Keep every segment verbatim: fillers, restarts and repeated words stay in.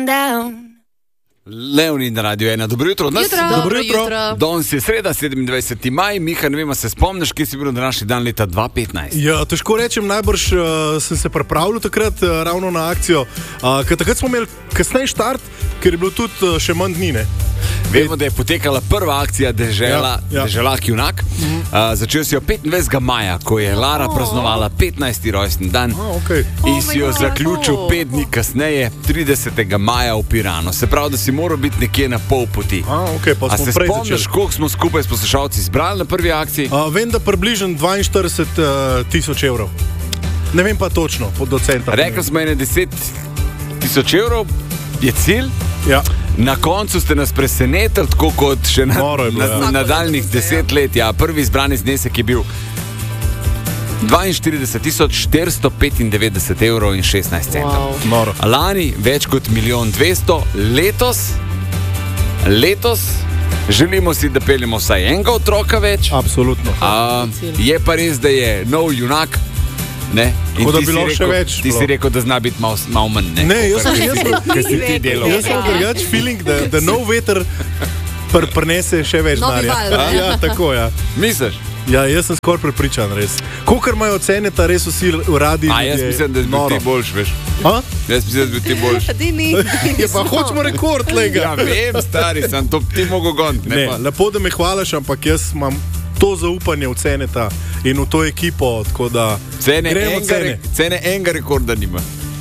down. Leonin na Radio ena. Dobro jutro od nas. Jutro. Dobro jutro. Danes je sreda, sedemindvajseti maj. Miha, ne vem, se spomniš, kje si bil na današnji dan leta dva tisoč petnajst? Ja, težko rečem, najbrž uh, sem se pripravljal takrat uh, ravno na akcijo. Uh, ker takrat smo imeli kasnej štart, ker je bilo tudi uh, še manj dni, ne? Vemo, da je potekala prva akcija Dežela, Ja, ja. Deželak junak. Mhm. Uh, začel si jo petindvajsetega maja, ko je Lara praznovala petnajsti rojstni dan. A, okej. In si jo zaključil pet dni kasneje, tridesetega maja v Piranu. Se pravi, da si moral biti nekje na pol poti. A, okej, pa A smo se prej spomniš, začeli. koliko smo skupaj s poslušalci zbrali na prvi akciji? Uh, vem, da približno dvainštirideset tisoč evrov. Ne vem pa točno, pod docenta. Rekli smo ene deset tisoč evrov, je cilj. Ja. Na koncu ste nas presenetili, tako kot še na, Noro je bilo, na, ja. na nadaljnjih deset let. Ja, prvi izbrani znesek je bil dvainštirideset tisoč štiristo petindevetdeset evrov in šestnajst centov. Wow. Noro. Lani več kot milijon dvesto, letos, letos želimo si, da peljemo vsaj enega otroka več. Absolutno. A, je pa res, da je nov junak. Ne? In Tako da ti bi si lahko še rekel- več Ti bilo. si rekel, da zna biti malo mal manj. Ne, Ne, jaz sem, jaz sem, Ker si ti delal. jaz sem drugač feeling, da, da nov veter pr prinese še več Novi denarja. val, ne? Ja, tako, ja. Misliš? Ja, jaz sem skoraj prepričan, res. Kolikor imajo cene, ta res vsi uradi. A jaz mislim, da bi bil ti boljš, veš. A? Jaz mislim, da bi bil ti boljš. Ti ni. Je pa hočemo rekord, lega. Ja, vem, stari, sem to ti mogo goniti. Ne, Ne, pa. lepo, da me hvališ, ampak jaz imam to zaupanje v Ceneta in v to ekipo, tako da Cene gremo enega, cene. re- cene enega rekorda nima.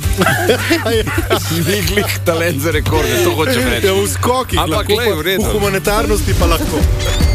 Ni glih talent za rekorde, to hočem reči. Ja, v skokih, Ampak lahko glej, pa v redu. v humanitarnosti pa lahko.